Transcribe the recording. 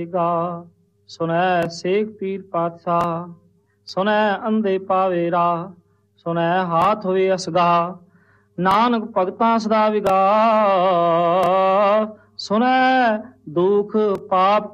ਸੁਣੈ ਸੇਖ ਪੀਰ ਪਾਤਸ਼ਾਹ, ਸੁਣੈ ਅੰਧੇ ਪਾਵੇ ਰਾਹ, ਸੁਣੈ ਹਾਥ ਹੋਵੇ ਅਸਗਾ, ਨਾਨਕ ਭਗਤਾਂ ਸਦਾ ਵਿਗਾ, ਸੁਣੈ ਦੁਖ ਪਾਪ